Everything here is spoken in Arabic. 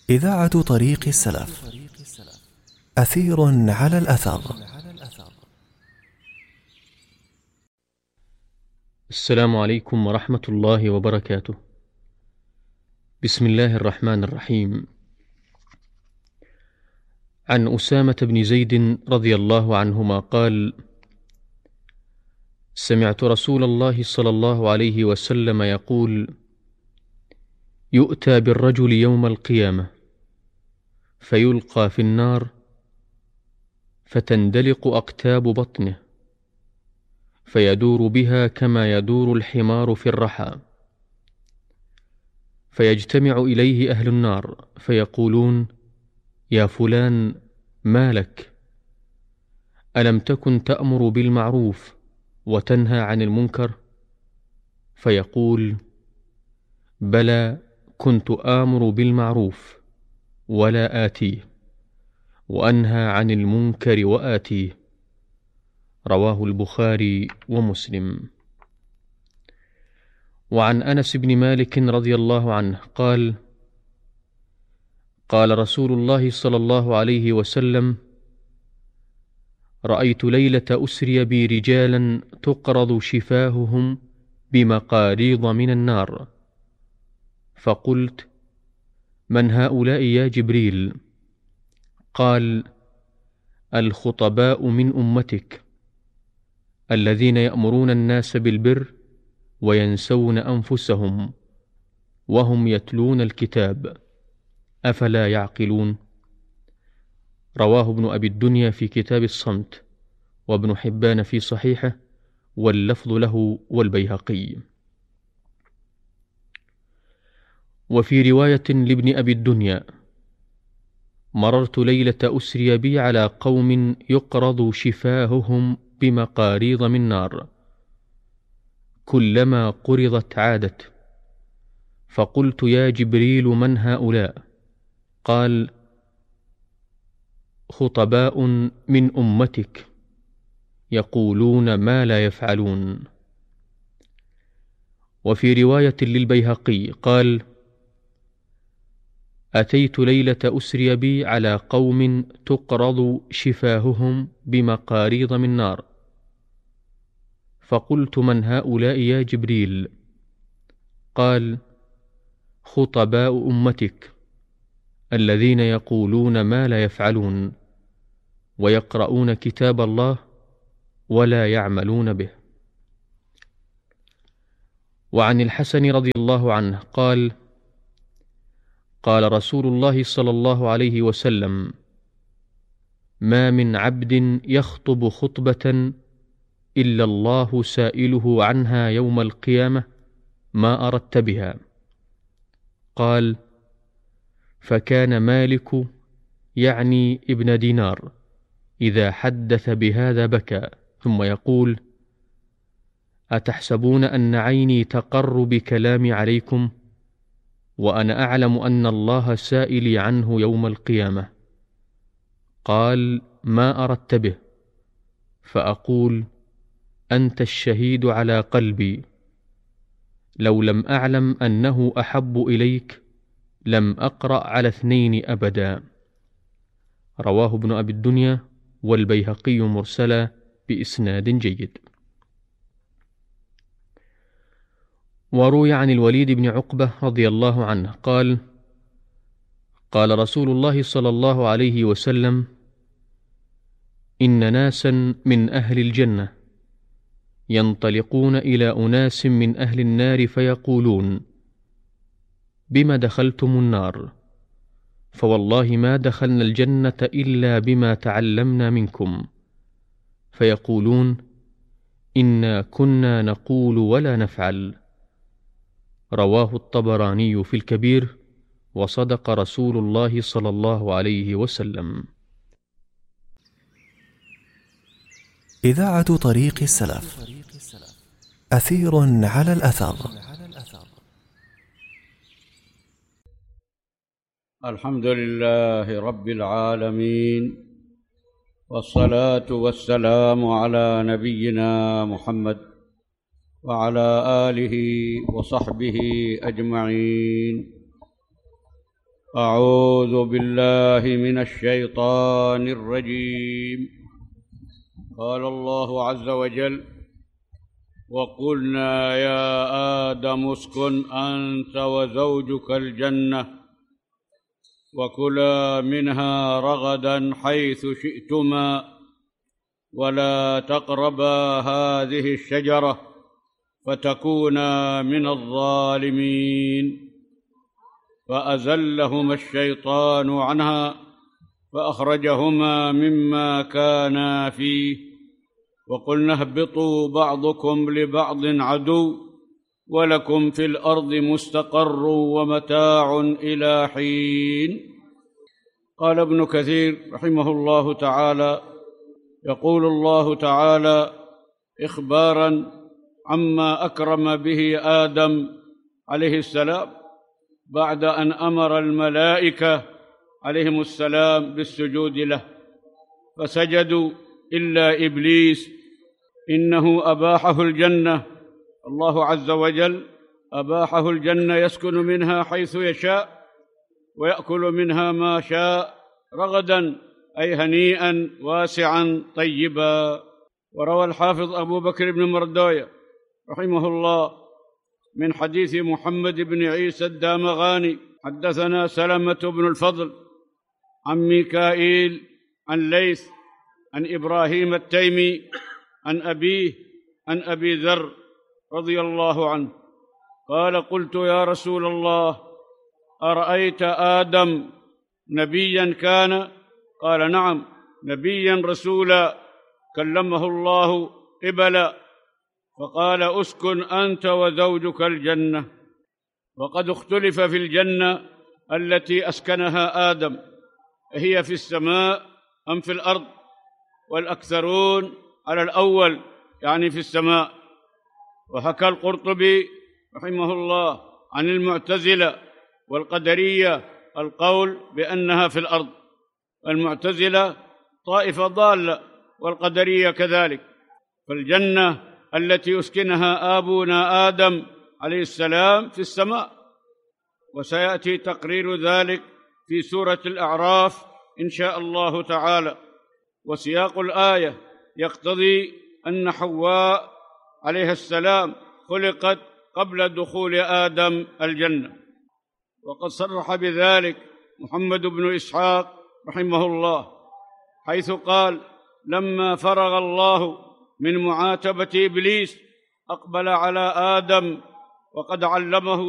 إذاعة طريق السلف. أثير على الأثر. السلام عليكم ورحمة الله وبركاته. بسم الله الرحمن الرحيم. عن أسامة بن زيد رضي الله عنهما قال: سمعت رسول الله صلى الله عليه وسلم يقول: يؤتى بالرجل يوم القيامة فيلقى في النار فتندلق أقتاب بطنه فيدور بها كما يدور الحمار في الرحى، فيجتمع إليه أهل النار فيقولون: يا فلان، ما لك؟ ألم تكن تأمر بالمعروف وتنهى عن المنكر؟ فيقول: بلى، كنت آمر بالمعروف ولا آتيه، وأنهى عن المنكر وآتيه. رواه البخاري ومسلم. وعن أنس بن مالك رضي الله عنه قال: قال رسول الله صلى الله عليه وسلم: رأيت ليلة أسري بي رجالا تقرض شفاههم بمقاريض من النار، فقلت: من هؤلاء يا جبريل؟ قال: الخطباء من أمتك، الذين يأمرون الناس بالبر وينسون أنفسهم وهم يتلون الكتاب، أفلا يعقلون؟ رواه ابن أبي الدنيا في كتاب الصمت، وابن حبان في صحيحه، واللفظ له والبيهقي. وفي رواية لابن أبي الدنيا: مررت ليلة أسري بي على قوم يقرض شفاههم بمقاريض من نار، كلما قرضت عادت، فقلت: يا جبريل، من هؤلاء؟ قال: خطباء من أمتك يقولون ما لا يفعلون. وفي رواية للبيهقي قال: أتيت ليلة أسري بي على قوم تقرض شفاههم بمقاريض من نار، فقلت: من هؤلاء يا جبريل؟ قال: خطباء أمتك، الذين يقولون ما لا يفعلون ويقرؤون كتاب الله ولا يعملون به. وعن الحسن رضي الله عنه قال: قال رسول الله صلى الله عليه وسلم: ما من عبد يخطب خطبة إلا الله سائله عنها يوم القيامة ما أردت بها. قال: فكان مالك، يعني ابن دينار، إذا حدث بهذا بكى، ثم يقول: أتحسبون أن عيني تقر بكلامي عليكم، وأنا أعلم أن الله سائلي عنه يوم القيامة؟ قال: ما أردت به؟ فأقول: أنت الشهيد على قلبي، لو لم أعلم أنه أحب إليك لم أقرأ على اثنين أبدا. رواه ابن أبي الدنيا والبيهقي مرسلا بإسناد جيد. وروي عن الوليد بن عقبة رضي الله عنه قال: قال رسول الله صلى الله عليه وسلم: إن ناسا من أهل الجنة ينطلقون إلى أناس من أهل النار فيقولون: بما دخلتم النار؟ فوالله ما دخلنا الجنة إلا بما تعلمنا منكم. فيقولون: إنا كنا نقول ولا نفعل. رواه الطبراني في الكبير، وصدق رسول الله صلى الله عليه وسلم. إذاعة طريق السلف. أثير على الأثر. الحمد لله رب العالمين، والصلاة والسلام على نبينا محمد وعلى آله وصحبه أجمعين. أعوذ بالله من الشيطان الرجيم. قال الله عز وجل: وقلنا يا آدم اسكن أنت وزوجك الجنة وكلا منها رغدا حيث شئتما ولا تقربا هذه الشجرة فتكونا من الظالمين. فأزلهما الشيطان عنها فأخرجهما مما كانا فيه وقلنا اهبطوا بعضكم لبعض عدو ولكم في الأرض مستقر ومتاع إلى حين. قال ابن كثير رحمه الله تعالى: يقول الله تعالى إخباراً عما أكرم به آدم عليه السلام بعد أن أمر الملائكة عليهم السلام بالسجود له فسجدوا إلا إبليس، إنه أباحه الجنة، الله عز وجل أباحه الجنة يسكن منها حيث يشاء ويأكل منها ما شاء رغدا، أي هنيئا واسعا طيبا. وروى الحافظ أبو بكر بن مردوية رحمه الله من حديث محمد بن عيسى الدامغاني: حدثنا سلمة بن الفضل عن ميكائيل عن ليث عن إبراهيم التيمي عن أبيه عن أبي ذر رضي الله عنه قال: قلت يا رسول الله أرأيت آدم نبيا كان؟ قال: نعم، نبيا رسولا كلمه الله قبلا. فقال: أسكن أنت وزوجك الجنة. وقد اختلف في الجنة التي أسكنها آدم، هي في السماء أم في الأرض؟ والأكثرون على الأول، يعني في السماء. وحكى القرطبي رحمه الله عن المعتزلة والقدرية القول بأنها في الأرض. المعتزلة طائفة ضالة والقدرية كذلك. فالجنة التي يسكنها آبونا آدم عليه السلام في السماء، وسيأتي تقرير ذلك في سورة الأعراف إن شاء الله تعالى. وسياق الآية يقتضي أن حواء عليه السلام خلقت قبل دخول آدم الجنة، وقد صرح بذلك محمد بن إسحاق رحمه الله حيث قال: لما فرغ الله من معاتبة إبليس أقبل على آدم وقد علمه